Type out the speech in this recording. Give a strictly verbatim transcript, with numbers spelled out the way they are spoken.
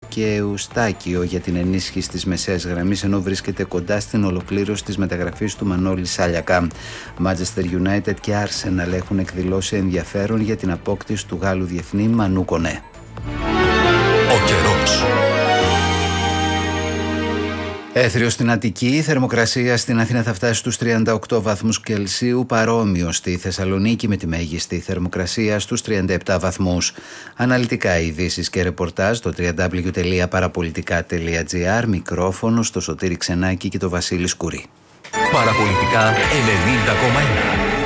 και Εουστάκιο για την ενίσχυση της μεσαίας γραμμής, ενώ βρίσκεται κοντά στην ολοκλήρωση της μεταγραφής του Μανώλη Σάλιακα. Manchester United και Arsenal έχουν εκδηλώσει ενδιαφέρον για την απόκτηση του Γάλλου διεθνή Μανού Κονέ. Ο καιρός. Έθριο στην Αττική, η θερμοκρασία στην Αθήνα θα φτάσει στους τριάντα οκτώ βαθμούς Κελσίου, παρόμοιο στη Θεσσαλονίκη με τη μέγιστη θερμοκρασία στους τριάντα επτά βαθμούς. Αναλυτικά ειδήσεις και ρεπορτάζ στο double-u double-u double-u τελεία παραπολιτικά τελεία τζι άρ, μικρόφωνο στο Σωτήρη Ξενάκη και το Βασίλη Σκουρή. Παραπολιτικά ενενήντα κόμμα ένα.